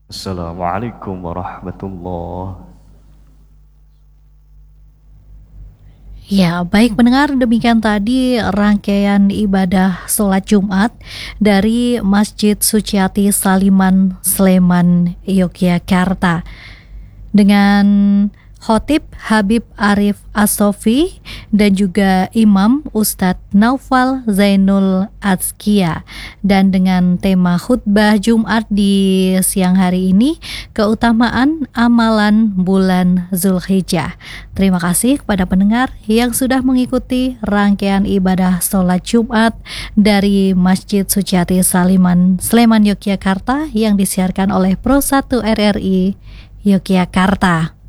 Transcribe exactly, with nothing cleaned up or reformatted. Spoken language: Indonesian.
Assalamualaikum warahmatullah. Ya, baik pendengar, demikian tadi rangkaian ibadah sholat Jumat dari Masjid Suciati Saliman, Sleman, Yogyakarta. Dengan Khotib Habib Arif As-Sofi dan juga Imam Ustadz Naufal Zainul Azkia. Dan dengan tema khutbah Jumat di siang hari ini, keutamaan amalan bulan Zulhijjah. Terima kasih kepada pendengar yang sudah mengikuti rangkaian ibadah sholat Jumat dari Masjid Suciati Saliman, Sleman, Yogyakarta yang disiarkan oleh Pro satu R R I Yogyakarta.